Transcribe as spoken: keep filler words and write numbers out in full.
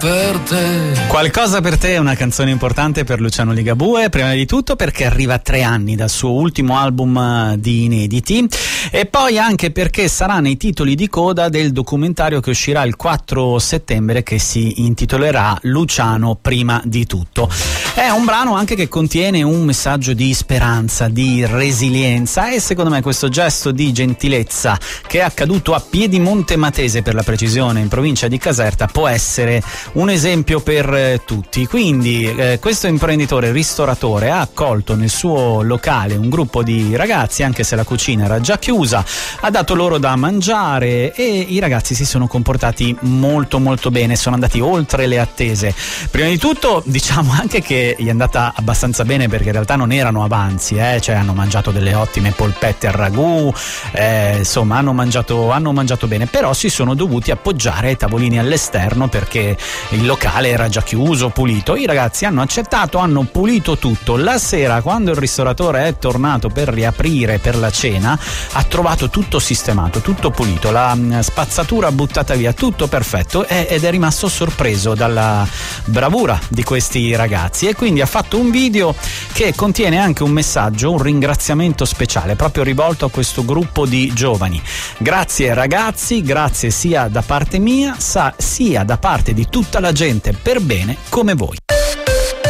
Per te. Qualcosa per te è una canzone importante per Luciano Ligabue, prima di tutto perché arriva a tre anni dal suo ultimo album di inediti e poi anche perché sarà nei titoli di coda del documentario che uscirà il quattro settembre, che si intitolerà Luciano prima di tutto. È un brano anche che contiene un messaggio di speranza, di resilienza, e secondo me questo gesto di gentilezza che è accaduto a Piedimonte Matese, per la precisione, in provincia di Caserta, può essere un esempio per eh, tutti. Quindi eh, questo imprenditore ristoratore ha accolto nel suo locale un gruppo di ragazzi, anche se la cucina era già chiusa, ha dato loro da mangiare e i ragazzi si sono comportati molto molto bene, sono andati oltre le attese. Prima di tutto diciamo anche che gli è andata abbastanza bene, perché in realtà non erano avanzi, eh? Cioè hanno mangiato delle ottime polpette al ragù, eh, insomma hanno mangiato, hanno mangiato bene, però si sono dovuti appoggiare ai tavolini all'esterno perché il locale era già chiuso, pulito. I ragazzi hanno accettato, hanno pulito tutto. La sera, quando il ristoratore è tornato per riaprire per la cena, ha trovato tutto sistemato, tutto pulito, la spazzatura buttata via, tutto perfetto, ed è rimasto sorpreso dalla bravura di questi ragazzi, e quindi ha fatto un video che contiene anche un messaggio, un ringraziamento speciale proprio rivolto a questo gruppo di giovani. Grazie ragazzi, grazie sia da parte mia sia da parte di tutta la gente per bene come voi.